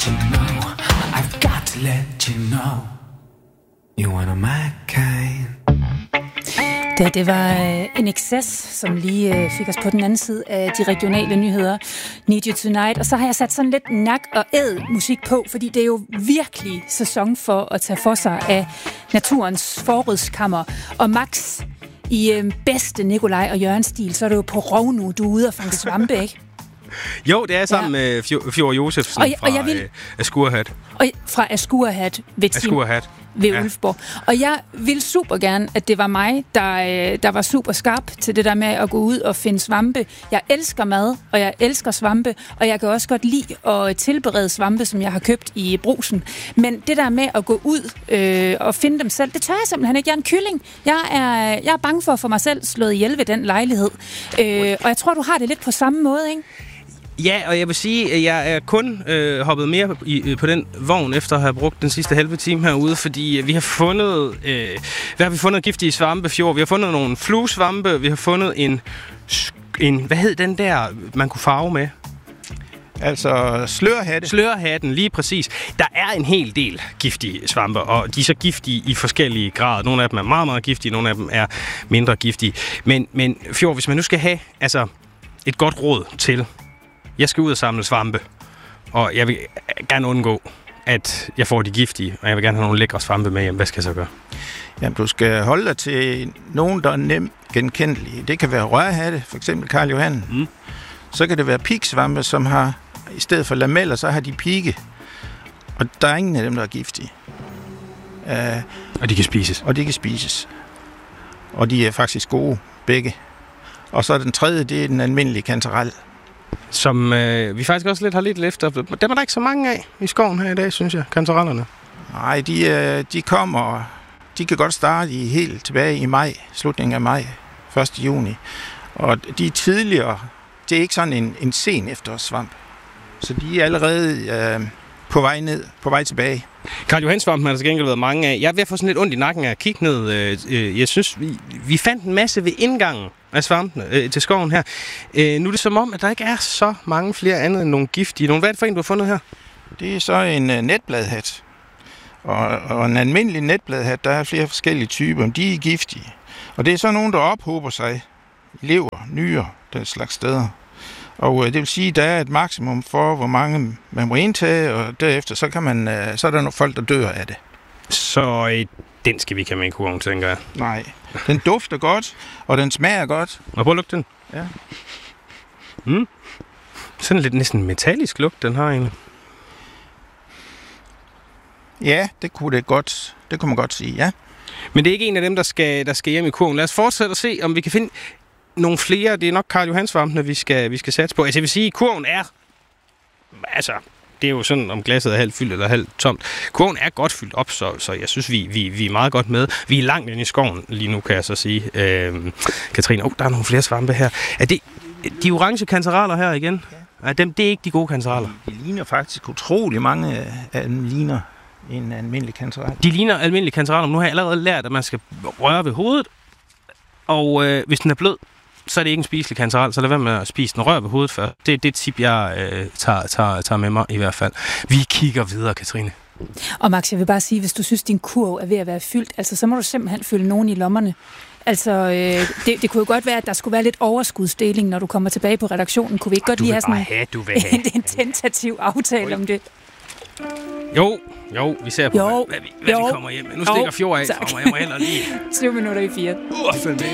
you know, I've got to let you know, you're one of my kind. Det var en excess, som lige fik os på den anden side af de regionale nyheder. Need You Tonight. Og så har jeg sat sådan lidt nak og æd musik på, fordi det er jo virkelig sæson for at tage for sig af naturens forrådskammer. Og Max, i bedste Nikolaj og Jørgen-stil, så er du jo på rov nu. Du er ude og fange svampe, ikke? Jo, det er sammen med Fjord Josefsen fra Askurhat. Og fra Askurhat ved Ulfborg. Og jeg vil super gerne, at det var mig, der var super skarp til det der med at gå ud og finde svampe. Jeg elsker mad, og jeg elsker svampe, og jeg kan også godt lide at tilberede svampe, som jeg har købt i Brugsen. Men det der med at gå ud og finde dem selv, det tør jeg simpelthen ikke. Jeg er en kylling. Jeg er bange for at få mig selv slået ihjel ved den lejlighed. Og jeg tror, du har det lidt på samme måde, ikke? Ja, og jeg vil sige, at jeg er kun hoppet mere på den vogn, efter at have brugt den sidste halve time herude, fordi vi har fundet, giftige svampe fjord. Vi har fundet nogle fluesvampe, vi har fundet en hvad hed den der, man kunne farve med? Altså slørhatte. Slørhatten, lige præcis. Der er en hel del giftige svampe, og de er så giftige i forskellige grader. Nogle af dem er meget, meget giftige, nogle af dem er mindre giftige. Men Fjord, hvis man nu skal have et godt råd til, jeg skal ud og samle svampe, og jeg vil gerne undgå, at jeg får de giftige, og jeg vil gerne have nogle lækre svampe med hjem. Hvad skal jeg så gøre? Jamen, du skal holde dig til nogen, der er nemt genkendelige. Det kan være rørhatte, for eksempel Karl Johan. Mm. Så kan det være piksvampe, som har, i stedet for lameller, så har de pigge. Og der er ingen af dem, der er giftige. Og de kan spises. Og de er faktisk gode, begge. Og så den tredje, det er den almindelige kantarel. Som vi faktisk også har lidt efter. Dem er der ikke så mange af i skoven her i dag, synes jeg, kantarellerne. Nej, de kommer. De kan godt starte helt tilbage i maj, slutningen af maj, 1. juni. Og de er tidligere. Det er ikke sådan en sen efterårssvamp. Så de er allerede på vej ned, på vej tilbage. Karl Johan-svampen har der til gengæld været mange af. Jeg er ved at få sådan lidt ondt i nakken af at kigge ned. Jeg synes, vi fandt en masse ved indgangen af svampene til skoven her. Nu er det som om, at der ikke er så mange flere andet end nogle giftige. Hvad er det for en, du har fundet her? Det er så en netbladhat. Og en almindelig netbladhat, der er flere forskellige typer. De er giftige. Og det er så nogle, der ophober sig i lever, nyrer, den slags steder. Og det vil sige, at der er et maksimum for, hvor mange man må indtage, og derefter så er der nogle folk, der dør af det. Så den skal vi ikke have med i kurven, tænker jeg. Nej, den dufter godt, og den smager godt. Og prøv at lugte den. Ja. Sådan lidt næsten metallisk lugt, den har egentlig. Ja, det kunne man godt sige, ja. Men det er ikke en af dem, der skal hjem i kurven. Lad os fortsætte og se, om vi kan finde nogle flere. Det er nok Karl Johan-svampene, vi skal satse på. Altså, jeg vil sige, at kurven er... Altså, det er jo sådan, om glasset er halvt fyldt eller halvt tomt. Kurven er godt fyldt op, så jeg synes, vi er meget godt med. Vi er langt inde i skoven lige nu, kan jeg så sige. Katrine, der er nogle flere svampe her. Er det de orange kantareller her igen? Ja. Det er ikke de gode kantareller. De ligner faktisk utrolig mange af dem ligner en almindelig kantarel. De ligner almindelige kantareller. Nu har jeg allerede lært, at man skal røre ved hovedet. Og hvis den er blød, så er det ikke en spiselig kantarel, så lad være med at spise den. Rør ved hovedet først. Det er det tip, jeg tager med mig i hvert fald. Vi kigger videre, Katrine. Og Max, jeg vil bare sige, hvis du synes, din kurv er ved at være fyldt, altså, så må du simpelthen fylde nogen i lommerne. Altså, det kunne jo godt være, at der skulle være lidt overskudsdeling, når du kommer tilbage på redaktionen. Kunne vi ikke godt lige have sådan en tentativ aftale om det? Jo, vi ser på, hvad vi kommer hjem med. Nu stikker Fjord af fra mig. Jeg må heller lige... 7 minutter i 4. Følg med.